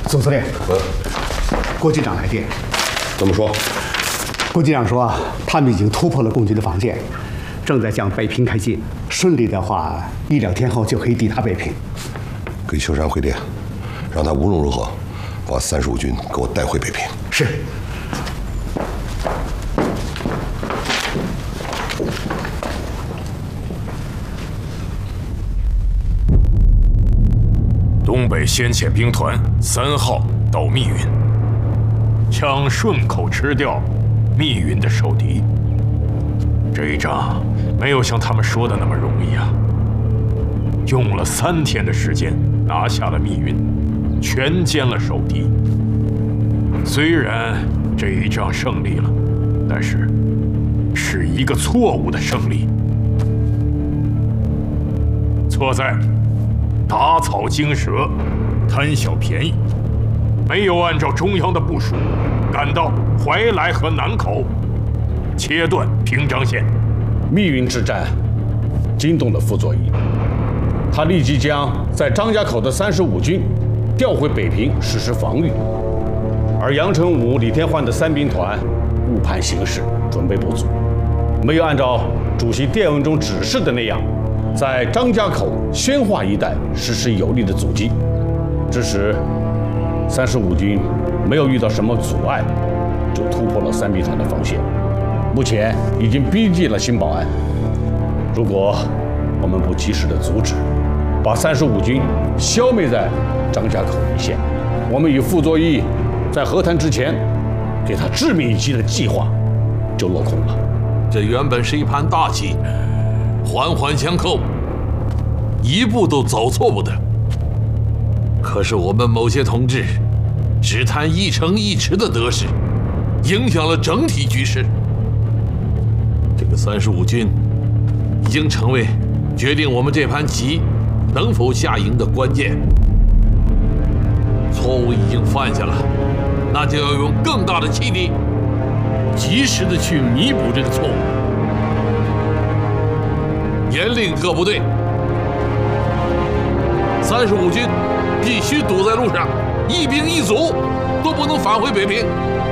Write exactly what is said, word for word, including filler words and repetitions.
总司令， 嗯， 郭局长来电。 怎么说？ 郭局长说，他们已经突破了共军的防线，正在向北平开进。顺利的话，一两天后就可以抵达北平。 给秋山回电，让他无论如何把三十五军给我带回北平。 是。 东北先遣兵团三号到密云，将顺口吃掉密云的守敌。这一仗没有像他们说的那么容易啊！用了三天的时间拿下了密云，全歼了守敌。虽然这一仗胜利了，但是是一个错误的胜利，错在打草惊蛇，贪小便宜，没有按照中央的部署赶到怀来和南口，切断平章线。 密云之战惊动了傅作义，他立即将在张家口的三十五军调回北平实施防御，而杨成武、李天焕的三兵团误判形势，准备不足，没有按照主席电文中指示的那样，在张家口、宣化一带实施有力的阻击，致使三十五军没有遇到什么阻碍，就突破了三兵团的防线。目前已经逼近了新保安，如果我们不及时的阻止，把三十五军消灭在张家口一线，我们与傅作义在和谈之前给他致命一击的计划就落空了。 这原本是一盘大棋，环环相扣，一步都走错不得。可是我们某些同志只贪一城一池的得失，影响了整体局势。这个三十五军已经成为决定我们这盘棋能否下赢的关键。错误已经犯下了，那就要用更大的气力，及时的去弥补这个错误。严令各部队，三十五军必须堵在路上，一兵一卒都不能返回北平。